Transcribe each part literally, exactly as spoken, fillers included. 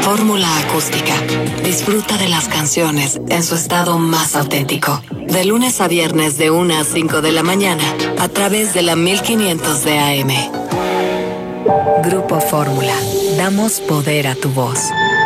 Fórmula Acústica. Disfruta de las canciones en su estado más auténtico. De lunes a viernes de una a cinco de la mañana a través de la mil quinientos de A M. Grupo Fórmula. Damos poder a tu voz.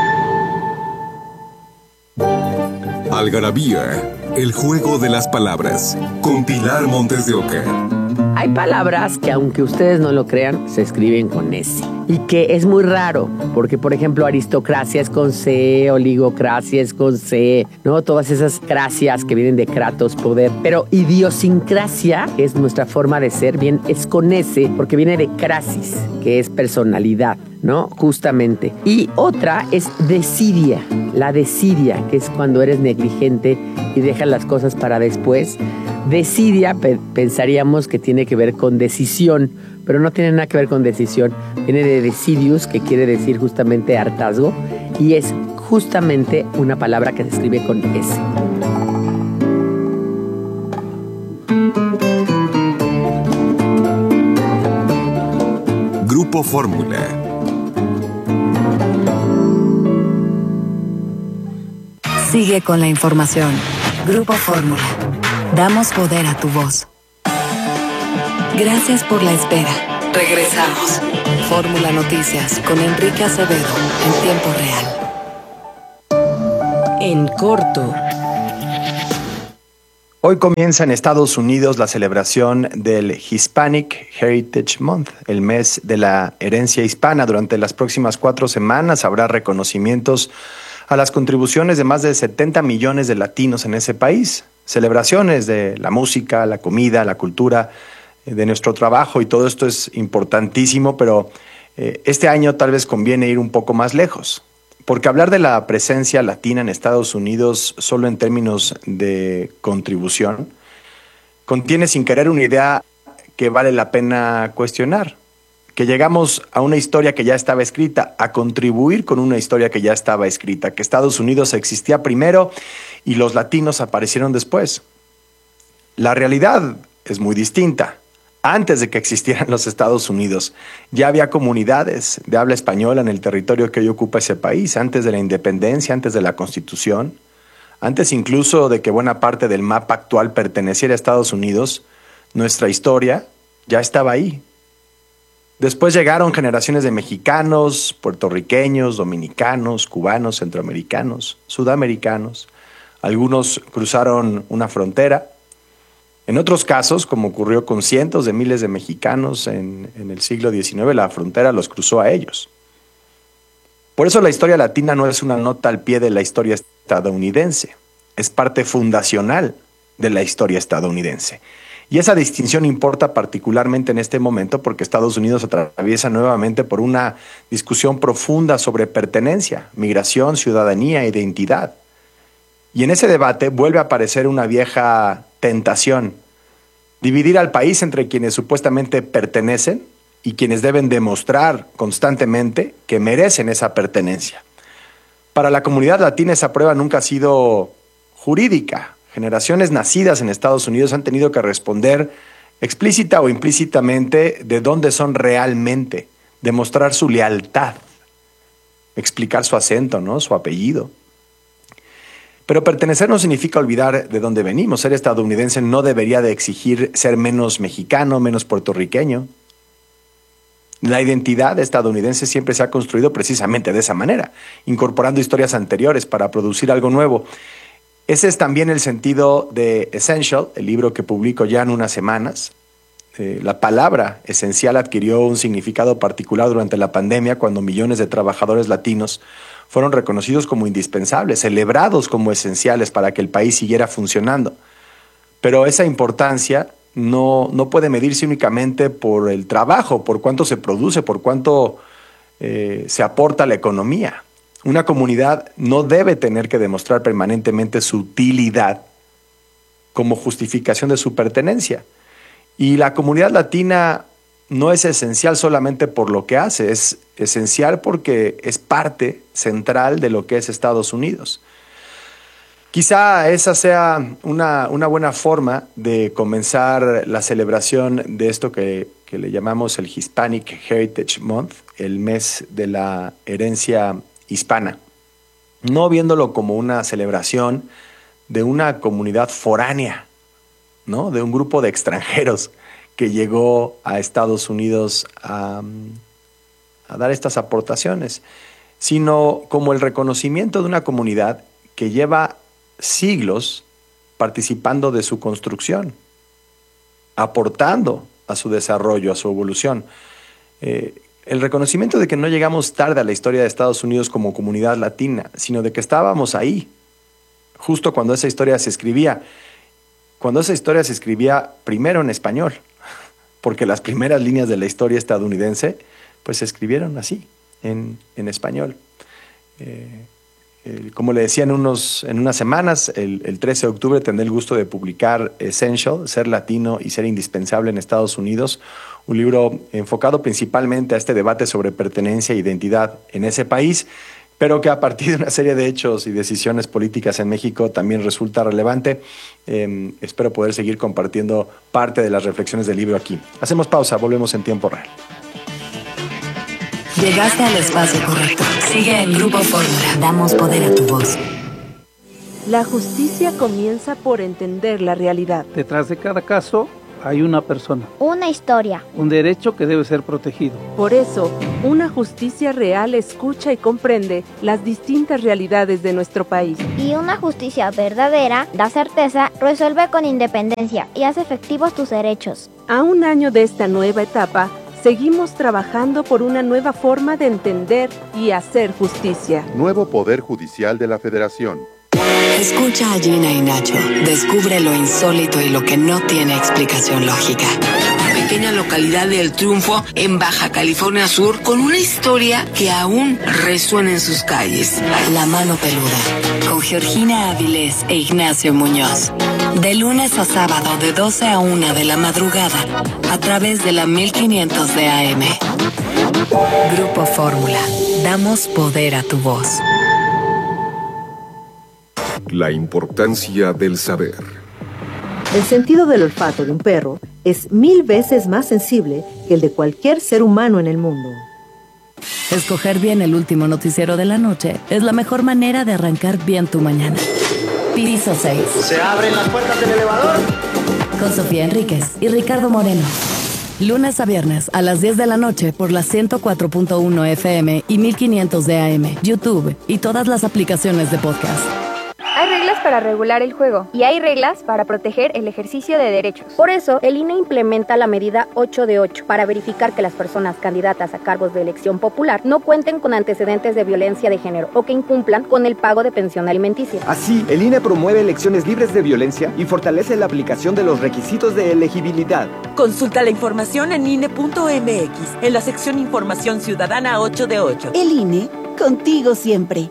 Algarabía, el juego de las palabras, con Pilar Montes de Oca. Hay palabras que, aunque ustedes no lo crean, se escriben con S. Y que es muy raro, porque, por ejemplo, aristocracia es con C, oligocracia es con C, ¿no? Todas esas cracias que vienen de kratos, poder. Pero idiosincrasia, que es nuestra forma de ser, bien, es con S, porque viene de crasis, que es personalidad, ¿no? Justamente. Y otra es desidia, la desidia, que es cuando eres negligente y dejas las cosas para después. Desidia, pe- pensaríamos que tiene que ver con decisión, pero no tiene nada que ver con decisión. Viene de decidius, que quiere decir justamente hartazgo, y es justamente una palabra que se escribe con S. Grupo Fórmula. Sigue con la información. Grupo Fórmula. Damos poder a tu voz. Gracias por la espera. Regresamos. Fórmula Noticias con Enrique Acevedo en tiempo real. En corto. Hoy comienza en Estados Unidos la celebración del Hispanic Heritage Month, el mes de la herencia hispana. Durante las próximas cuatro semanas habrá reconocimientos a las contribuciones de más de setenta millones de latinos en ese país. Celebraciones de la música, la comida, la cultura, eh, de nuestro trabajo, y todo esto es importantísimo, pero eh, este año tal vez conviene ir un poco más lejos, porque hablar de la presencia latina en Estados Unidos solo en términos de contribución contiene sin querer una idea que vale la pena cuestionar, que llegamos a una historia que ya estaba escrita, a contribuir con una historia que ya estaba escrita, que Estados Unidos existía primero y los latinos aparecieron después. La realidad es muy distinta. Antes de que existieran los Estados Unidos, ya había comunidades de habla española en el territorio que hoy ocupa ese país, antes de la independencia, antes de la Constitución, antes incluso de que buena parte del mapa actual perteneciera a Estados Unidos. Nuestra historia ya estaba ahí. Después llegaron generaciones de mexicanos, puertorriqueños, dominicanos, cubanos, centroamericanos, sudamericanos. Algunos cruzaron una frontera. En otros casos, como ocurrió con cientos de miles de mexicanos en, en el siglo diecinueve, la frontera los cruzó a ellos. Por eso la historia latina no es una nota al pie de la historia estadounidense, es parte fundacional de la historia estadounidense. Y esa distinción importa particularmente en este momento porque Estados Unidos atraviesa nuevamente por una discusión profunda sobre pertenencia, migración, ciudadanía, identidad. Y en ese debate vuelve a aparecer una vieja tentación: dividir al país entre quienes supuestamente pertenecen y quienes deben demostrar constantemente que merecen esa pertenencia. Para la comunidad latina esa prueba nunca ha sido jurídica. Generaciones nacidas en Estados Unidos han tenido que responder explícita o implícitamente de dónde son realmente, demostrar su lealtad, explicar su acento, ¿no? Su apellido. Pero pertenecer no significa olvidar de dónde venimos. Ser estadounidense no debería de exigir ser menos mexicano, menos puertorriqueño. La identidad estadounidense siempre se ha construido precisamente de esa manera, incorporando historias anteriores para producir algo nuevo. Ese es también el sentido de Essential, el libro que publico ya en unas semanas. Eh, la palabra esencial adquirió un significado particular durante la pandemia, cuando millones de trabajadores latinos fueron reconocidos como indispensables, celebrados como esenciales para que el país siguiera funcionando. Pero esa importancia no, no puede medirse únicamente por el trabajo, por cuánto se produce, por cuánto eh, se aporta a la economía. Una comunidad no debe tener que demostrar permanentemente su utilidad como justificación de su pertenencia. Y la comunidad latina no es esencial solamente por lo que hace, es esencial porque es parte central de lo que es Estados Unidos. Quizá esa sea una, una buena forma de comenzar la celebración de esto que, que le llamamos el Hispanic Heritage Month, el mes de la herencia hispana, no viéndolo como una celebración de una comunidad foránea, ¿no? De un grupo de extranjeros que llegó a Estados Unidos a, a dar estas aportaciones, sino como el reconocimiento de una comunidad que lleva siglos participando de su construcción, aportando a su desarrollo, a su evolución. Eh, el reconocimiento de que no llegamos tarde a la historia de Estados Unidos como comunidad latina, sino de que estábamos ahí, justo cuando esa historia se escribía, cuando esa historia se escribía primero en español, porque las primeras líneas de la historia estadounidense pues se escribieron así, en, en español. Eh, eh, como le decía en, unos, en unas semanas, el, el trece de octubre tendré el gusto de publicar Essential, Ser Latino y Ser Indispensable en Estados Unidos, un libro enfocado principalmente a este debate sobre pertenencia e identidad en ese país, pero que a partir de una serie de hechos y decisiones políticas en México también resulta relevante. Eh, espero poder seguir compartiendo parte de las reflexiones del libro aquí. Hacemos pausa, volvemos en tiempo real. Llegaste al espacio correcto. Sigue en Grupo Fórmula. Damos poder a tu voz. La justicia comienza por entender la realidad. Detrás de cada caso hay una persona. Una historia. Un derecho que debe ser protegido. Por eso, una justicia real escucha y comprende las distintas realidades de nuestro país. Y una justicia verdadera da certeza, resuelve con independencia y hace efectivos tus derechos. A un año de esta nueva etapa, seguimos trabajando por una nueva forma de entender y hacer justicia. Nuevo Poder Judicial de la Federación. Escucha a Gina y Nacho. Descubre lo insólito y lo que no tiene explicación lógica. Pequeña localidad de El Triunfo, en Baja California Sur, con una historia que aún resuena en sus calles. La Mano Peluda, con Georgina Avilés e Ignacio Muñoz. De lunes a sábado, de doce a una de la madrugada, a través de la mil quinientos de A M. Grupo Fórmula. Damos poder a tu voz. La importancia del saber. El sentido del olfato de un perro es mil veces más sensible que el de cualquier ser humano en el mundo. Escoger bien el último noticiero de la noche es la mejor manera de arrancar bien tu mañana. Piso seis. ¿Se abren las puertas del elevador? Con Sofía Enríquez y Ricardo Moreno. Lunes a viernes a las diez de la noche por la ciento cuatro punto uno F M y mil quinientos de A M, YouTube y todas las aplicaciones de podcast. Hay reglas para regular el juego y hay reglas para proteger el ejercicio de derechos. Por eso, el I N E implementa la medida ocho de ocho para verificar que las personas candidatas a cargos de elección popular no cuenten con antecedentes de violencia de género o que incumplan con el pago de pensión alimenticia. Así, el I N E promueve elecciones libres de violencia y fortalece la aplicación de los requisitos de elegibilidad. Consulta la información en I N E punto M X, en la sección Información Ciudadana ocho de ocho. El I N E, contigo siempre.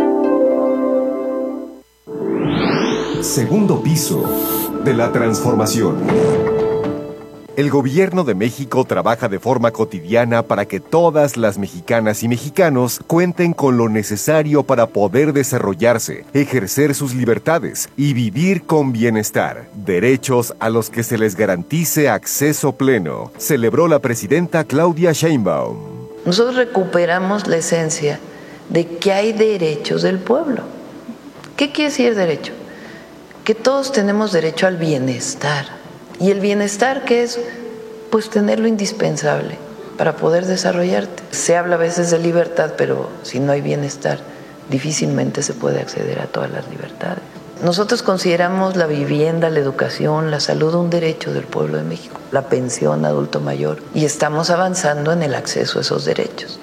Segundo piso de la transformación. El gobierno de México trabaja de forma cotidiana para que todas las mexicanas y mexicanos cuenten con lo necesario para poder desarrollarse, ejercer sus libertades y vivir con bienestar. Derechos a los que se les garantice acceso pleno, celebró la presidenta Claudia Sheinbaum. Nosotros recuperamos la esencia de que hay derechos del pueblo. ¿Qué quiere decir derecho? Que todos tenemos derecho al bienestar. ¿Y el bienestar qué es? Pues tener lo indispensable para poder desarrollarte. Se habla a veces de libertad, pero si no hay bienestar, difícilmente se puede acceder a todas las libertades. Nosotros consideramos la vivienda, la educación, la salud un derecho del pueblo de México, la pensión adulto mayor, y estamos avanzando en el acceso a esos derechos.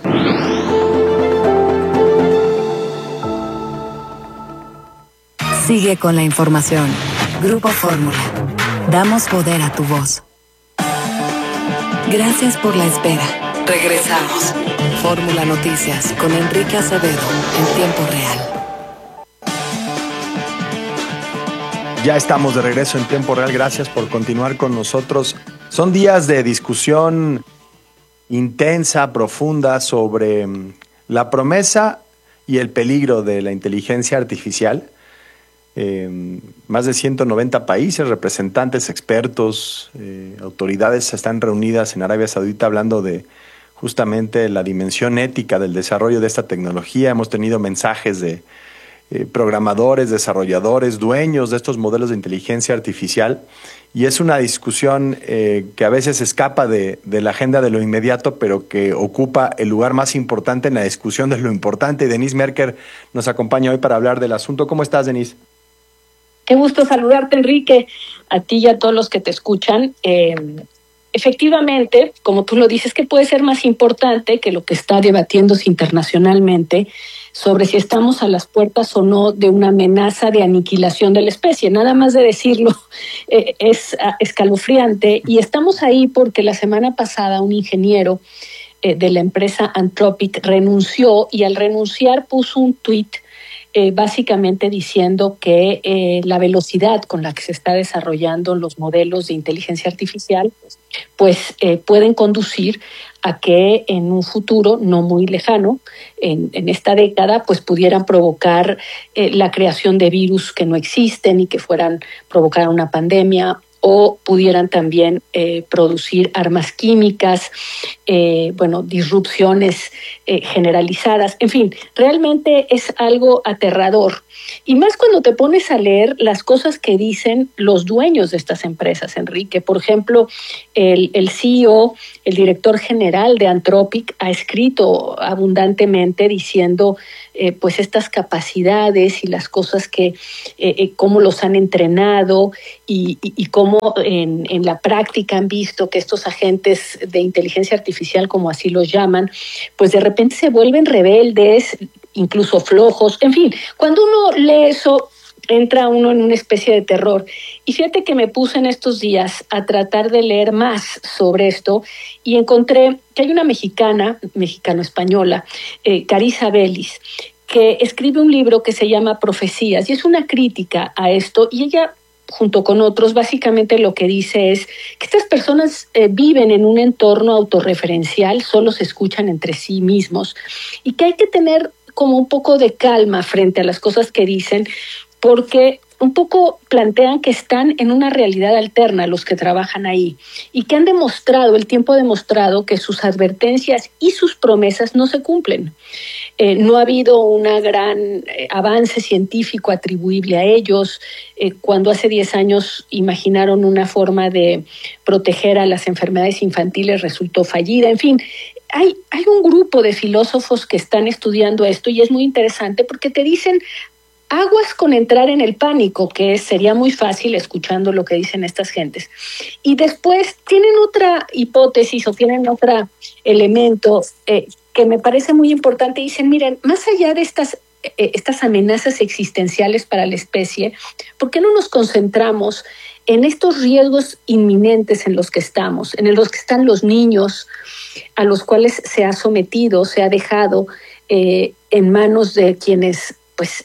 Sigue con la información. Grupo Fórmula. Damos poder a tu voz. Gracias por la espera. Regresamos. Fórmula Noticias con Enrique Acevedo en tiempo real. Ya estamos de regreso en tiempo real. Gracias por continuar con nosotros. Son días de discusión intensa, profunda sobre la promesa y el peligro de la inteligencia artificial. Eh, más de ciento noventa países, representantes, expertos, eh, autoridades están reunidas en Arabia Saudita hablando de justamente la dimensión ética del desarrollo de esta tecnología. Hemos tenido mensajes de eh, programadores, desarrolladores, dueños de estos modelos de inteligencia artificial, y es una discusión eh, que a veces escapa de, de la agenda de lo inmediato, pero que ocupa el lugar más importante en la discusión de lo importante. Denise Merker nos acompaña hoy para hablar del asunto. ¿Cómo estás, Denise? Qué gusto saludarte, Enrique, a ti y a todos los que te escuchan. Eh, efectivamente, como tú lo dices, que puede ser más importante que lo que está debatiéndose internacionalmente sobre si estamos a las puertas o no de una amenaza de aniquilación de la especie. Nada más de decirlo eh, es uh, escalofriante, y estamos ahí porque la semana pasada un ingeniero eh, de la empresa Anthropic renunció, y al renunciar puso un tuit Eh, básicamente diciendo que eh, la velocidad con la que se está desarrollando los modelos de inteligencia artificial pues eh, pueden conducir a que en un futuro no muy lejano, en, en esta década, pues pudieran provocar eh, la creación de virus que no existen y que fueran provocar una pandemia, o pudieran también eh, producir armas químicas, eh, bueno, disrupciones eh, generalizadas. En fin, realmente es algo aterrador. Y más cuando te pones a leer las cosas que dicen los dueños de estas empresas, Enrique. Por ejemplo, el, el C E O, el director general de Anthropic, ha escrito abundantemente diciendo eh, pues estas capacidades y las cosas que, eh, eh, cómo los han entrenado y, y, y cómo en, en la práctica han visto que estos agentes de inteligencia artificial, como así los llaman, pues de repente se vuelven rebeldes, incluso flojos. En fin, cuando uno lee eso, entra uno en una especie de terror. Y fíjate que me puse en estos días a tratar de leer más sobre esto, y encontré que hay una mexicana, mexicano-española, eh, Carissa Vélez, que escribe un libro que se llama Profecías, y es una crítica a esto, y ella, junto con otros, básicamente lo que dice es que estas personas eh, viven en un entorno autorreferencial, solo se escuchan entre sí mismos, y que hay que tener como un poco de calma frente a las cosas que dicen, porque un poco plantean que están en una realidad alterna los que trabajan ahí, y que han demostrado, el tiempo ha demostrado que sus advertencias y sus promesas no se cumplen. Eh, no ha habido un gran eh, avance científico atribuible a ellos. Eh, cuando hace diez años imaginaron una forma de proteger a las enfermedades infantiles, resultó fallida. En fin, hay, hay un grupo de filósofos que están estudiando esto, y es muy interesante porque te dicen aguas con entrar en el pánico, que sería muy fácil escuchando lo que dicen estas gentes. Y después tienen otra hipótesis o tienen otro elemento eh, que me parece muy importante. Dicen, miren, más allá de estas, eh, estas amenazas existenciales para la especie, ¿por qué no nos concentramos en estos riesgos inminentes en los que estamos, en los que están los niños, a los cuales se ha sometido, se ha dejado eh, en manos de quienes, pues,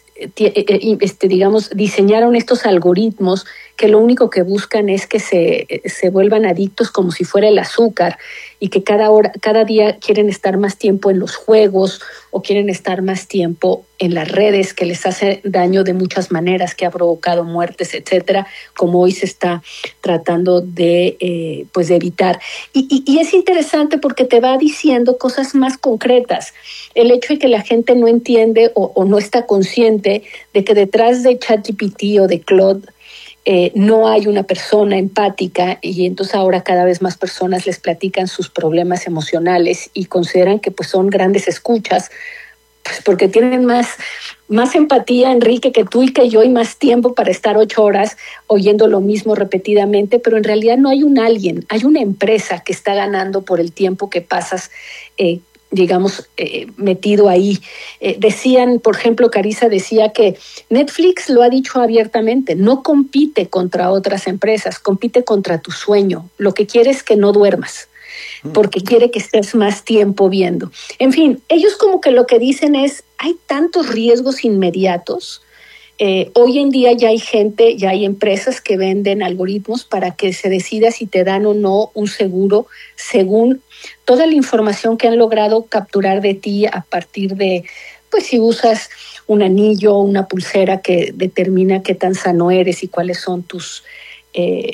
Este, digamos, diseñaron estos algoritmos que lo único que buscan es que se, se vuelvan adictos como si fuera el azúcar, y que cada hora, cada día quieren estar más tiempo en los juegos o quieren estar más tiempo en las redes, que les hace daño de muchas maneras, que ha provocado muertes, etcétera, como hoy se está tratando de, eh, pues de evitar. Y, y, y es interesante porque te va diciendo cosas más concretas. El hecho de que la gente no entiende o, o no está consciente de que detrás de ChatGPT o de Claude Eh, no hay una persona empática, y entonces ahora cada vez más personas les platican sus problemas emocionales y consideran que pues son grandes escuchas, pues porque tienen más, más empatía, Enrique, que tú y que yo, y más tiempo para estar ocho horas oyendo lo mismo repetidamente, pero en realidad no hay un alguien, hay una empresa que está ganando por el tiempo que pasas eh, digamos, eh, metido ahí. Eh, decían, por ejemplo, Carissa decía que Netflix lo ha dicho abiertamente, no compite contra otras empresas, compite contra tu sueño. Lo que quiere es que no duermas, porque quiere que estés más tiempo viendo. En fin, ellos como que lo que dicen es, hay tantos riesgos inmediatos. Eh, hoy en día ya hay gente, ya hay empresas que venden algoritmos para que se decida si te dan o no un seguro según toda la información que han logrado capturar de ti a partir de, pues si usas un anillo o una pulsera que determina qué tan sano eres y cuáles son tus, eh,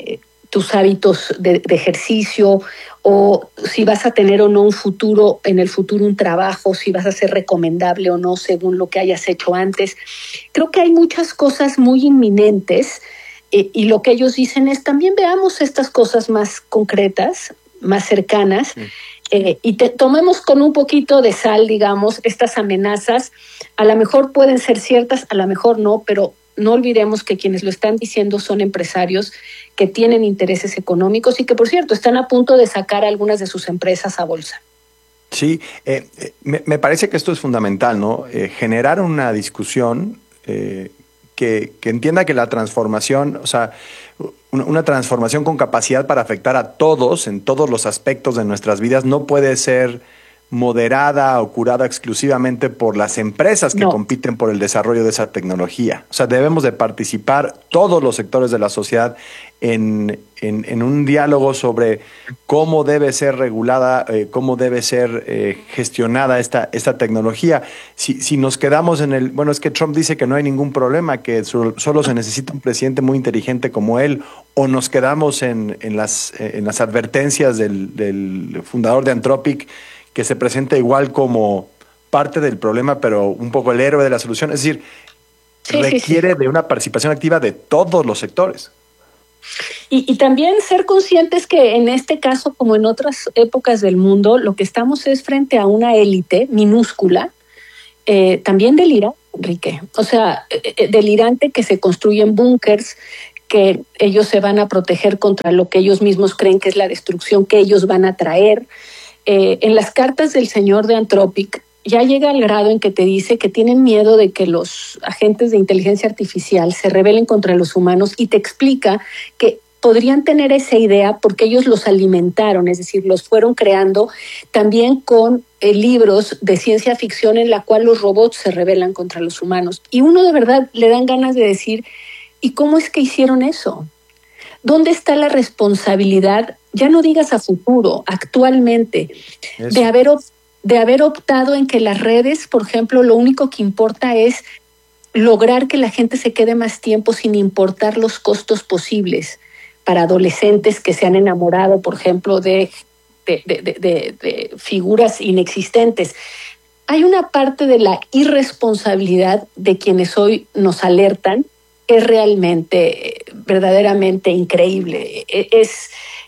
tus hábitos de, de ejercicio, o si vas a tener o no un futuro, en el futuro un trabajo, si vas a ser recomendable o no según lo que hayas hecho antes. Creo que hay muchas cosas muy inminentes, eh, y lo que ellos dicen es también veamos estas cosas más concretas, más cercanas, sí. eh, y te, tomemos con un poquito de sal, digamos, estas amenazas. A lo mejor pueden ser ciertas, a lo mejor no, pero no olvidemos que quienes lo están diciendo son empresarios que tienen intereses económicos y que, por cierto, están a punto de sacar algunas de sus empresas a bolsa. Sí, eh, me, me parece que esto es fundamental, ¿no? Eh, generar una discusión eh, que, que entienda que la transformación, o sea, una, una transformación con capacidad para afectar a todos en todos los aspectos de nuestras vidas no puede ser moderada o curada exclusivamente por las empresas que no. compiten por el desarrollo de esa tecnología. O sea, debemos de participar todos los sectores de la sociedad en, en, en un diálogo sobre cómo debe ser regulada, eh, cómo debe ser eh, gestionada esta, esta tecnología. Si, si nos quedamos en el... Bueno, es que Trump dice que no hay ningún problema, que solo, solo se necesita un presidente muy inteligente como él, o nos quedamos en, en, las, en las advertencias del, del fundador de Anthropic, que se presenta igual como parte del problema, pero un poco el héroe de la solución. Es decir, sí, requiere sí, sí. de una participación activa de todos los sectores. Y, y también ser conscientes que en este caso, como en otras épocas del mundo, lo que estamos es frente a una élite minúscula, eh, también delirante, Enrique. O sea, eh, delirante, que se construyen búnkers, que ellos se van a proteger contra lo que ellos mismos creen que es la destrucción que ellos van a traer. Eh, en las cartas del señor de Anthropic ya llega al grado en que te dice que tienen miedo de que los agentes de inteligencia artificial se rebelen contra los humanos, y te explica que podrían tener esa idea porque ellos los alimentaron, es decir, los fueron creando también con eh, libros de ciencia ficción en la cual los robots se rebelan contra los humanos. Y uno de verdad le dan ganas de decir, ¿y cómo es que hicieron eso? ¿Dónde está la responsabilidad, ya no digas a futuro, actualmente, de haber, de haber optado en que las redes, por ejemplo, lo único que importa es lograr que la gente se quede más tiempo sin importar los costos posibles para adolescentes que se han enamorado, por ejemplo, de, de, de, de, de, de figuras inexistentes? Hay una parte de la irresponsabilidad de quienes hoy nos alertan, es realmente, verdaderamente increíble. Es,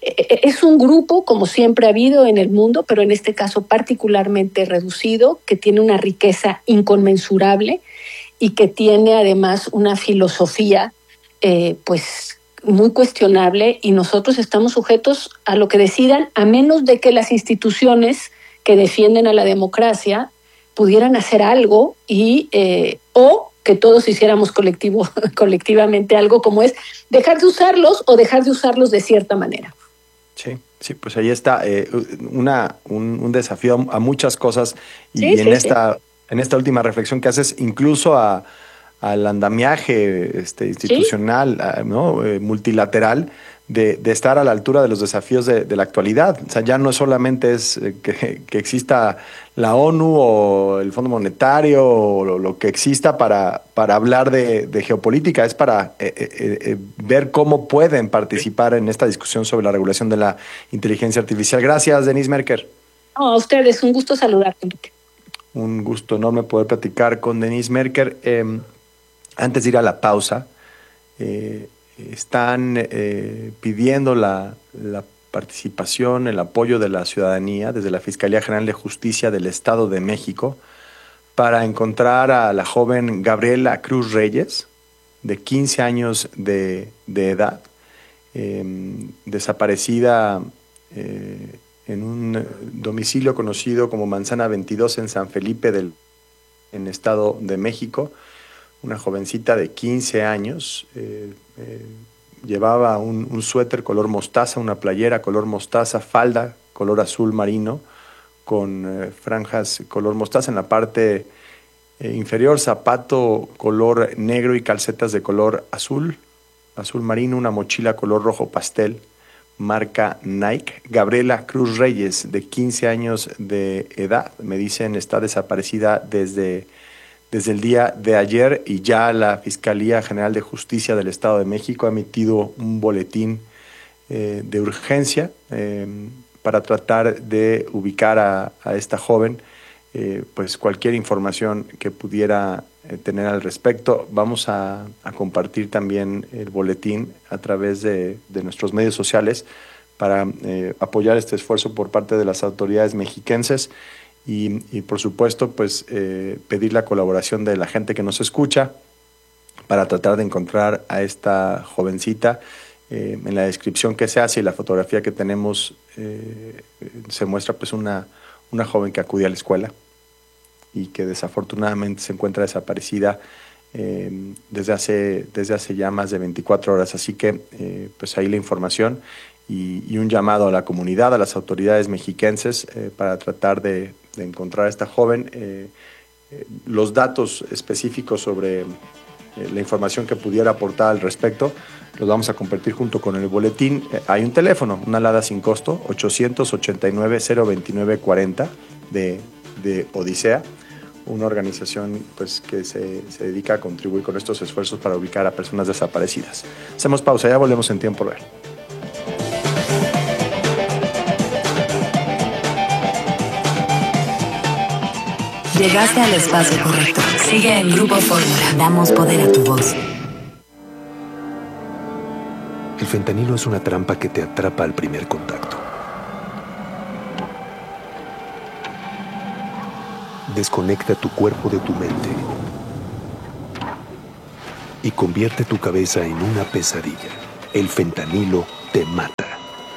es un grupo, como siempre ha habido en el mundo, pero en este caso particularmente reducido, que tiene una riqueza inconmensurable y que tiene además una filosofía eh, pues muy cuestionable, y nosotros estamos sujetos a lo que decidan, a menos de que las instituciones que defienden a la democracia pudieran hacer algo y eh, o que todos hiciéramos colectivo, colectivamente algo, como es dejar de usarlos o dejar de usarlos de cierta manera. Sí, sí, pues ahí está eh, una, un, un desafío a muchas cosas, y, sí, y en, sí, esta, sí. en esta última reflexión que haces, incluso a, al andamiaje este, institucional, sí. a, ¿no? eh, multilateral, de, de estar a la altura de los desafíos de, de la actualidad. O sea, ya no solamente es eh, que, que exista la ONU o el Fondo Monetario o lo, lo que exista para, para hablar de, de geopolítica, es para eh, eh, eh, ver cómo pueden participar en esta discusión sobre la regulación de la inteligencia artificial. Gracias, Denise Merker. No, a ustedes, un gusto saludarte, Enrique. Un gusto enorme poder platicar con Denise Merker. Eh, antes de ir a la pausa, eh, están eh, pidiendo la, la participación, el apoyo de la ciudadanía desde la Fiscalía General de Justicia del Estado de México para encontrar a la joven Gabriela Cruz Reyes, de quince años de, de edad, eh, desaparecida eh, en un domicilio conocido como Manzana veintidós en San Felipe del en Estado de México. Una jovencita de quince años, eh, eh, llevaba un, un suéter color mostaza, una playera color mostaza, falda color azul marino, con eh, franjas color mostaza en la parte eh, inferior, zapato color negro y calcetas de color azul, azul marino, una mochila color rojo pastel, marca Nike. Gabriela Cruz Reyes, de quince años de edad, me dicen está desaparecida desde... Desde el día de ayer, y ya la Fiscalía General de Justicia del Estado de México ha emitido un boletín eh, de urgencia eh, para tratar de ubicar a, a esta joven. Eh, pues cualquier información que pudiera eh, tener al respecto. Vamos a, a compartir también el boletín a través de, de nuestros medios sociales para eh, apoyar este esfuerzo por parte de las autoridades mexiquenses y, y por supuesto pues eh, pedir la colaboración de la gente que nos escucha para tratar de encontrar a esta jovencita. Eh, en la descripción que se hace y la fotografía que tenemos eh, se muestra pues una una joven que acudía a la escuela y que desafortunadamente se encuentra desaparecida eh, desde, hace, desde hace ya más de veinticuatro horas. Así que eh, pues ahí la información y, y un llamado a la comunidad, a las autoridades mexiquenses eh, para tratar de, de encontrar a esta joven. Eh, eh, los datos específicos sobre eh, la información que pudiera aportar al respecto los vamos a compartir junto con el boletín. Eh, hay un teléfono, una alada sin costo, ochocientos ochenta y nueve, cero veintinueve, cuarenta de, de Odisea, una organización pues, que se, se dedica a contribuir con estos esfuerzos para ubicar a personas desaparecidas. Hacemos pausa, ya volvemos en tiempo real. Llegaste al espacio correcto. Sigue en Grupo Fórmula. Damos poder a tu voz. El fentanilo es una trampa que te atrapa al primer contacto. Desconecta tu cuerpo de tu mente y convierte tu cabeza en una pesadilla. El fentanilo te mata.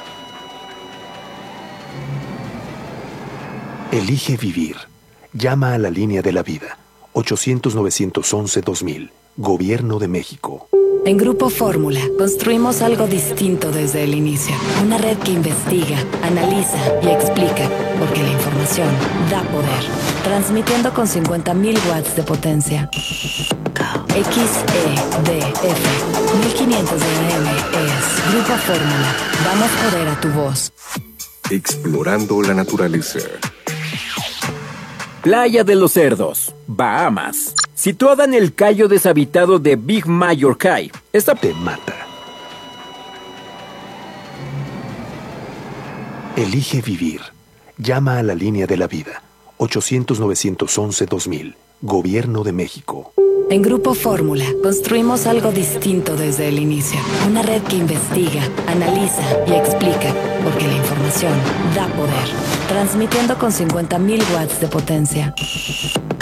Elige vivir. Llama a la línea de la vida. ochocientos, novecientos once, dos mil. Gobierno de México. En Grupo Fórmula construimos algo distinto desde el inicio. Una red que investiga, analiza y explica, porque la información da poder. Transmitiendo con cincuenta mil watts de potencia. X E D F mil quinientos de A M es Grupo Fórmula. Damos poder a tu voz. Explorando la naturaleza. Playa de los Cerdos, Bahamas. Situada en el cayo deshabitado de Big Major Cay, esta te mata. Elige vivir. Llama a la línea de la vida. ochocientos, novecientos once, dos mil. Gobierno de México. En Grupo Fórmula construimos algo distinto desde el inicio. Una red que investiga, analiza y explica, porque la información da poder. Transmitiendo con cincuenta mil watts de potencia.